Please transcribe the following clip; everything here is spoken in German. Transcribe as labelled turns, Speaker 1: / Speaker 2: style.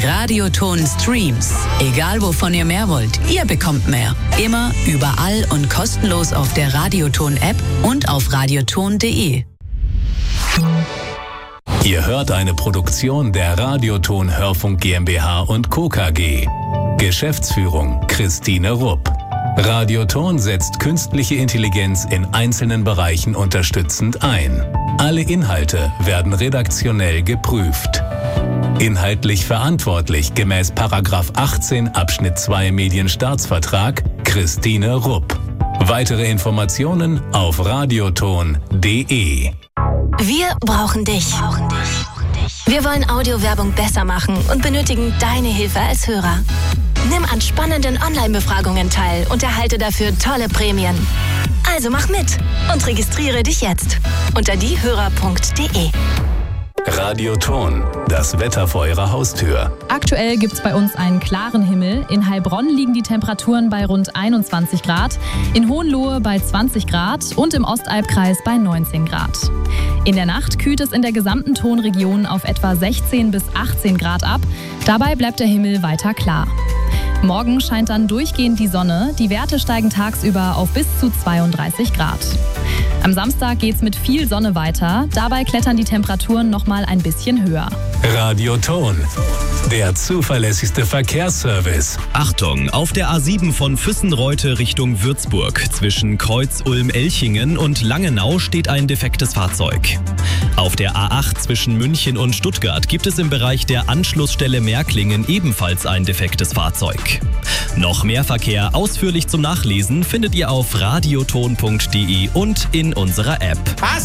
Speaker 1: Radioton Streams. Egal wovon ihr mehr wollt, ihr bekommt mehr. Immer, überall und kostenlos auf der Radioton-App und auf radioton.de.
Speaker 2: Ihr hört eine Produktion der Radioton Hörfunk GmbH und Co. KG. Geschäftsführung Christine Rupp. Radioton setzt künstliche Intelligenz in einzelnen Bereichen unterstützend ein. Alle Inhalte werden redaktionell geprüft. Inhaltlich verantwortlich gemäß § 18 Abschnitt 2 Medienstaatsvertrag Christine Rupp. Weitere Informationen auf radioton.de.
Speaker 3: Wir brauchen dich. Wir wollen Audiowerbung besser machen und benötigen deine Hilfe als Hörer. Nimm an spannenden Online-Befragungen teil und erhalte dafür tolle Prämien. Also mach mit und registriere dich jetzt unter diehörer.de.
Speaker 2: Radioton, das Wetter vor Ihrer Haustür.
Speaker 4: Aktuell gibt es bei uns einen klaren Himmel. In Heilbronn liegen die Temperaturen bei rund 21 Grad, in Hohenlohe bei 20 Grad und im Ostalbkreis bei 19 Grad. In der Nacht kühlt es in der gesamten Tonregion auf etwa 16 bis 18 Grad ab. Dabei bleibt der Himmel weiter klar. Morgen scheint dann durchgehend die Sonne. Die Werte steigen tagsüber auf bis zu 32 Grad. Am Samstag geht's mit viel Sonne weiter. Dabei klettern die Temperaturen nochmal ein bisschen höher.
Speaker 2: Radioton, der zuverlässigste Verkehrsservice.
Speaker 5: Achtung, auf der A7 von Füssenreute Richtung Würzburg zwischen Kreuz-Ulm-Elchingen und Langenau steht ein defektes Fahrzeug. Auf der A8 zwischen München und Stuttgart gibt es im Bereich der Anschlussstelle Märklingen ebenfalls ein defektes Fahrzeug. Noch mehr Verkehr ausführlich zum Nachlesen findet ihr auf radioton.de und in unserer App.